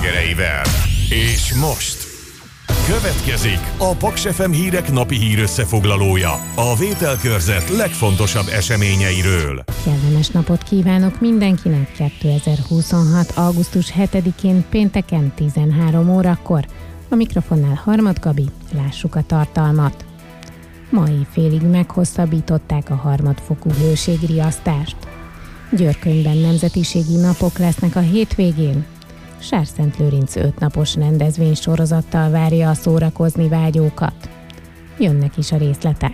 slágereivel. És most következik a Paks FM hírek napi hírösszefoglalója, a Vételkörzet legfontosabb eseményeiről. Kellemes napot kívánok mindenkinek 2026. augusztus 7-én pénteken 13 órakor. A mikrofonnál Harmad Gabi, lássuk a tartalmat. Mai félig meghosszabbították a harmadfokú hőségriasztást. Győrkönyvben nemzetiségi napok lesznek a hétvégén. Sárszentlőrinc 5 napos rendezvénysorozattal várja a szórakozni vágyókat. Jönnek is a részletek.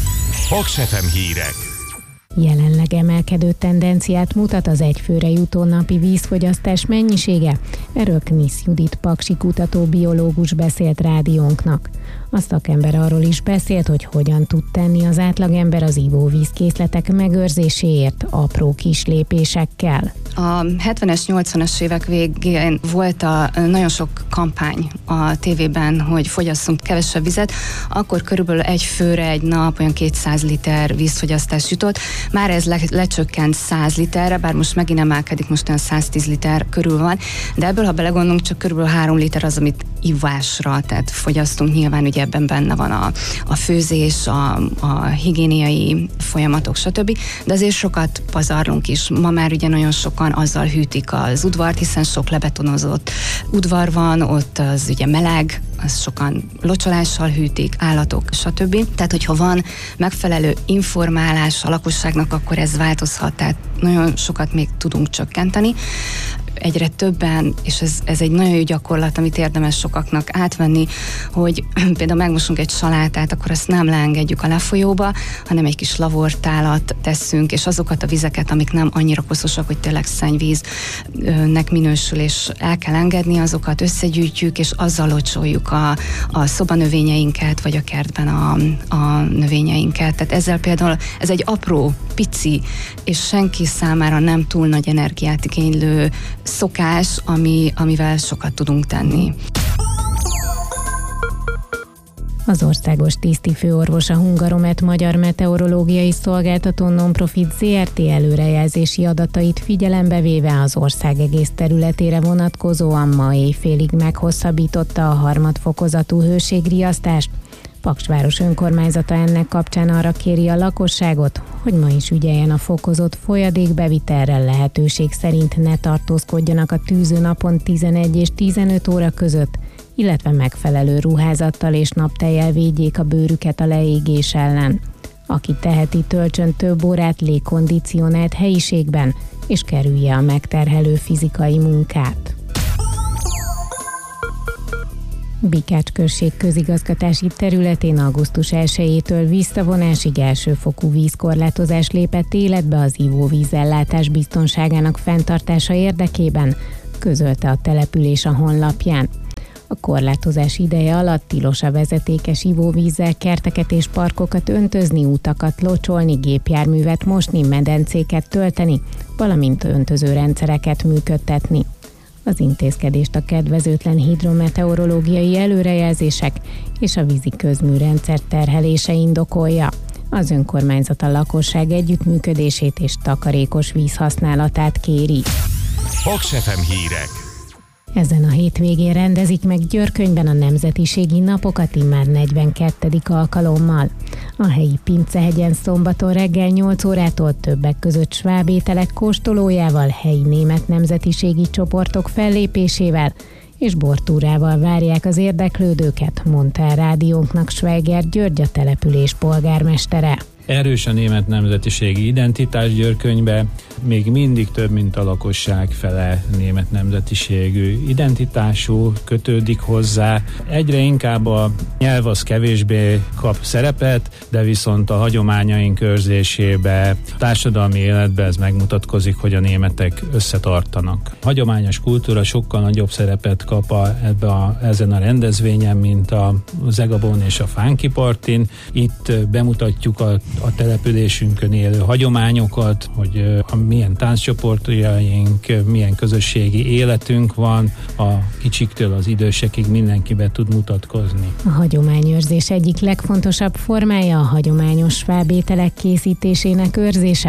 Paks FM hírek. Jelenleg emelkedő tendenciát mutat az egyfőre jutó napi vízfogyasztás mennyisége. Erről Knisz Judit paksi kutató biológus beszélt rádiónknak. A szakember arról is beszélt, hogy hogyan tud tenni az átlagember az ivóvízkészletek megőrzéséért apró kis lépésekkel. A 70-es, 80-as évek végén volt nagyon sok kampány a tévében, hogy fogyasszunk kevesebb vizet, akkor körülbelül egy főre egy nap olyan 200 liter vízfogyasztás jutott. Már ez lecsökkent 100 literre, bár most megint emelkedik, most olyan 110 liter körül van, de ebből, ha belegondolunk, csak körülbelül 3 liter az, amit ivásra, tehát fogyasztunk. Nyilván ugye ebben benne van a főzés, a higiéniai folyamatok, stb. De azért sokat pazarlunk is. Ma már ugye nagyon sokan azzal hűtik az udvart, hiszen sok lebetonozott udvar van, ott az ugye meleg, az sokan locsolással hűtik, állatok, stb. Tehát, hogyha van megfelelő informálás a lakosságnak, akkor ez változhat, tehát nagyon sokat még tudunk csökkenteni. Egyre többen, és ez egy nagyon jó gyakorlat, amit érdemes sokaknak átvenni, hogy például megmosunk egy salátát, akkor azt nem leengedjük a lefolyóba, hanem egy kis lavortálat teszünk, és azokat a vizeket, amik nem annyira koszosak, hogy tényleg szennyvíznek minősül, és el kell engedni, azokat összegyűjtjük, és azzal locsoljuk a szobanövényeinket, vagy a kertben a növényeinket. Tehát ezzel például ez egy apró, pici, és senki számára nem túl nagy energiát igénylő szokás, amivel sokat tudunk tenni. Az országos tisztifőorvos, a Hungaromet Magyar Meteorológiai Szolgáltató Nonprofit Zrt. Előrejelzési adatait figyelembe véve az ország egész területére vonatkozóan ma éjfélig meghosszabbította a harmadfokozatú hőségriasztást. Paksváros önkormányzata ennek kapcsán arra kéri a lakosságot, hogy ma is ügyeljen a fokozott folyadékbevitelre, lehetőség szerint ne tartózkodjanak a tűzőnapon 11 és 15 óra között, illetve megfelelő ruházattal és naptejjel védjék a bőrüket a leégés ellen. Aki teheti, töltsön több órát légkondicionált helyiségben, és kerülje a megterhelő fizikai munkát. Bikács község közigazgatási területén augusztus 1-től visszavonásig elsőfokú vízkorlátozás lépett életbe az ivóvízellátás biztonságának fenntartása érdekében, közölte a település a honlapján. A korlátozás ideje alatt tilos a vezetékes ivóvízzel kerteket és parkokat öntözni, utakat locsolni, gépjárművet mosni, medencéket tölteni, valamint öntözőrendszereket működtetni. Az intézkedést a kedvezőtlen hidrometeorológiai előrejelzések és a vízi közműrendszer terhelése indokolja. Az önkormányzat a lakosság együttműködését és takarékos vízhasználatát kéri. Paks FM hírek. Ezen a hétvégén rendezik meg Győrkönyvben a nemzetiségi napokat immár 42. alkalommal. A helyi Pincehegyen szombaton reggel 8 órától többek között sváb ételek kóstolójával, helyi német nemzetiségi csoportok fellépésével és bortúrával várják az érdeklődőket, mondta a rádiónknak Schweiger György, a település polgármestere. Erős a német nemzetiségi identitás Győrkönyvbe, még mindig több, mint a lakosság fele német nemzetiségű identitású, kötődik hozzá. Egyre inkább a nyelv az kevésbé kap szerepet, de viszont a hagyományaink őrzésébe, társadalmi életbe ez megmutatkozik, hogy a németek összetartanak. A hagyományos kultúra sokkal nagyobb szerepet kap ezen a rendezvényen, mint az Egabon és a Funky Partin. Itt bemutatjuk a településünkön élő hagyományokat, hogy milyen tánccsoportjaink, milyen közösségi életünk van, a kicsiktől az idősekig mindenki be tud mutatkozni. A hagyományőrzés egyik legfontosabb formája a hagyományos sváb ételek készítésének őrzése,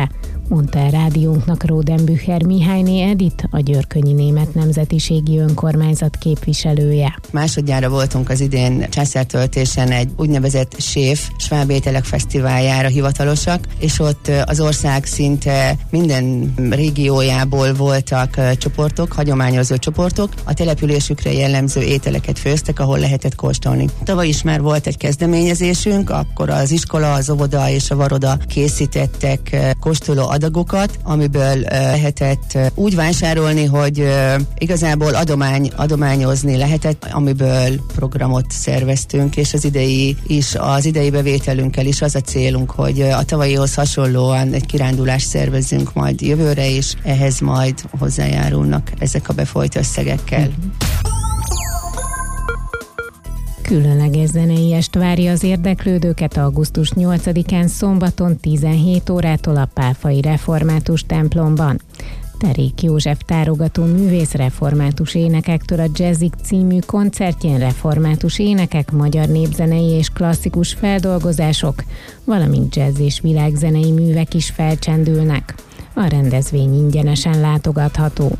mondta el rádiónknak Rodenbücher Mihályné Edith, a Győrkönyi Német Nemzetiségi Önkormányzat képviselője. Másodjára voltunk az idén császártöltésen egy úgynevezett séf sváb ételek fesztiváljára hivatalosak, és ott az ország szinte minden régiójából voltak csoportok, hagyományozó csoportok, a településükre jellemző ételeket főztek, ahol lehetett kóstolni. Tavaly is már volt egy kezdeményezésünk, akkor az iskola, az óvoda és a varoda készítettek kóstoló adagokat, amiből lehetett úgy vásárolni, hogy igazából adományozni lehetett, amiből programot szerveztünk, és az idei bevételünkkel is az a célunk, hogy a tavalyihoz hasonlóan egy kirándulást szervezzünk majd jövőre, és ehhez majd hozzájárulnak ezek a befolyt összegekkel. Különleges zenei est várja az érdeklődőket augusztus 8-án szombaton 17 órától a Pálfai Református templomban. Terék József tárogató művész református énekektől a Jazzik című koncertjén református énekek, magyar népzenei és klasszikus feldolgozások, valamint jazz és világzenei művek is felcsendülnek. A rendezvény ingyenesen látogatható.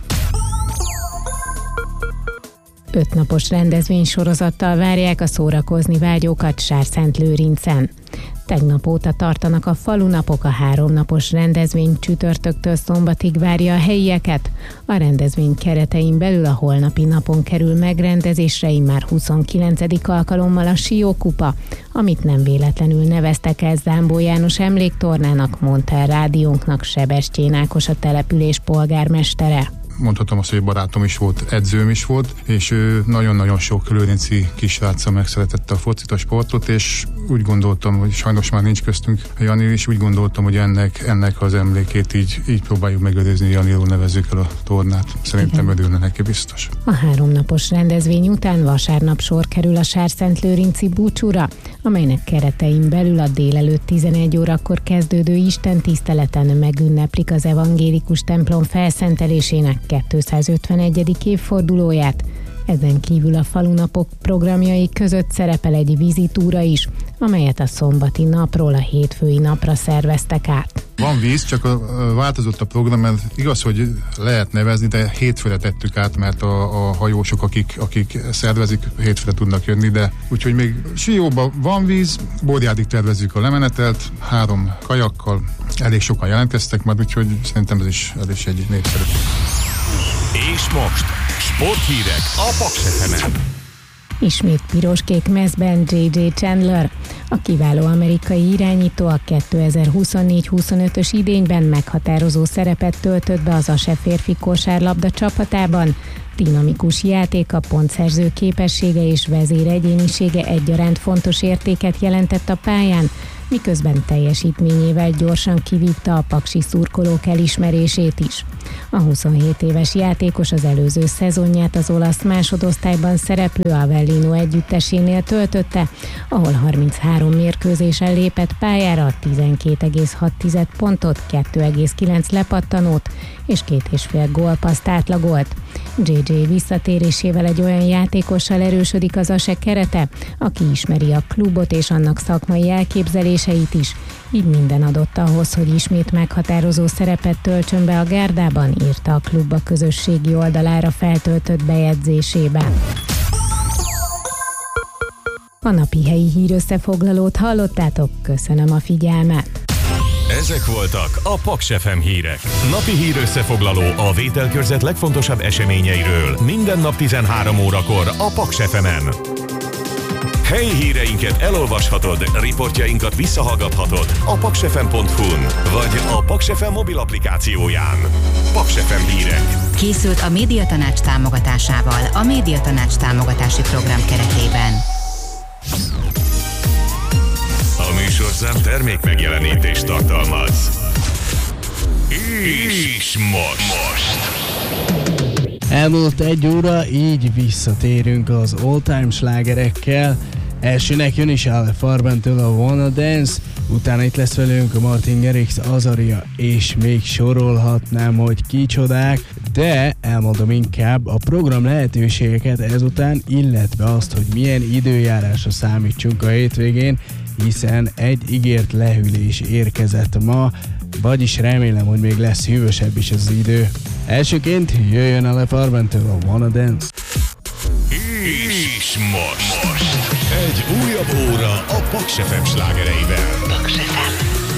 5 napos rendezvénysorozattal várják a szórakozni vágyókat Sárszentlőrincen. Tegnap óta tartanak a falunapok, a 3 napos rendezvény csütörtöktől szombatig várja a helyieket. A rendezvény keretein belül a holnapi napon kerül megrendezésre immár 29. alkalommal a Siókupa, amit nem véletlenül neveztek el Zámbó János emléktornának, mondta el rádiónknak Sebestyén Ákos, a település polgármestere. Mondhatom azt, hogy barátom is volt, edzőm is volt, és ő nagyon-nagyon sok lőrinci kisráccal megszeretette a focit, a sportot, és úgy gondoltam, hogy sajnos már nincs köztünk Jani, és úgy gondoltam, hogy ennek az emlékét így próbáljuk megőrizni, Janiról nevezzük el a tornát. Szerintem örülne neki biztos. A 3 napos rendezvény után vasárnap sor kerül a Sárszentlőrinci búcsúra, amelynek keretein belül a délelőtt 11 órakor kezdődő istentiszteleten megünneplik az evangélikus templom felszentelésének 251. évfordulóját. Ezen kívül a falunapok programjai között szerepel egy vizitúra is, amelyet a szombati napról a hétfői napra szerveztek át. Van víz, csak változott a program, mert igaz, hogy lehet nevezni, de hétfőre tettük át, mert a hajósok, akik szervezik, hétfőre tudnak jönni, de úgyhogy még Sióban van víz, Borjádig tervezzük a lemenetelt, 3 kajakkal, elég sokan jelentkeztek majd, úgyhogy szerintem ez is egy népszerű. És most sporthírek a Paks FM-en. Ismét piros-kék mezben J.J. Chandler. A kiváló amerikai irányító a 2024-25-ös idényben meghatározó szerepet töltött be az ASE férfi kosárlabda csapatában. Dinamikus játéka, pontszerző képessége és vezér egyénisége egyaránt fontos értéket jelentett a pályán, miközben teljesítményével gyorsan kivívta a paksi szurkolók elismerését is. A 27 éves játékos az előző szezonját az olasz másodosztályban szereplő Avellino együttesénél töltötte, ahol 33 mérkőzésen lépett pályára, 12,6 pontot, 2,9 lepattanót és 2,5 gólpasszt átlagolt. JJ visszatérésével egy olyan játékossal erősödik az ASE kerete, aki ismeri a klubot és annak szakmai elképzeléseit is, így minden adott ahhoz, hogy ismét meghatározó szerepet töltsön be a gárdában, írta a klub a közösségi oldalára feltöltött bejegyzésében. A napi helyi hírösszefoglalót hallottátok, köszönöm a figyelmet! Ezek voltak a Paks FM hírek. Napi hírösszefoglaló a vételkörzet legfontosabb eseményeiről. Minden nap 13 órakor a Paks FM-en. Helyi híreinket elolvashatod, riportjainkat visszahallgathatod a paksfm.hu-n vagy a Paks FM mobil applikációján. Paks FM hírek. Készült a Médiatanács támogatásával a Médiatanács támogatási program keretében. A műsorszám termék megjelenítést tartalmaz. És most. Elmúlt 1 óra, így visszatérünk az all-time slágerekkel. Elsőnek jön is Ale Farben-től a Wanna Dance, utána itt lesz velünk a Martin Garrix, Azaria, és még sorolhatnám, hogy kicsodák, de elmondom inkább a program lehetőségeket ezután, illetve azt, hogy milyen időjárásra számítsunk a hétvégén, hiszen egy ígért lehűlés érkezett ma. vagyis remélem, hogy még lesz hűvösebb is az idő. Elsőként jöjjön a Farben-től a Wanna Dance. És most egy újabb óra a Paks FM slágereivel. Paks FM.